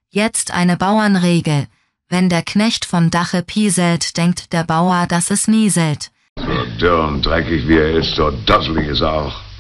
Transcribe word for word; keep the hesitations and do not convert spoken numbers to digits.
Jetzt eine Bauernregel. Wenn der Knecht vom Dache pieselt, denkt der Bauer, dass es nieselt. So dürr und dreckig wie er ist, so dusselig ist er auch.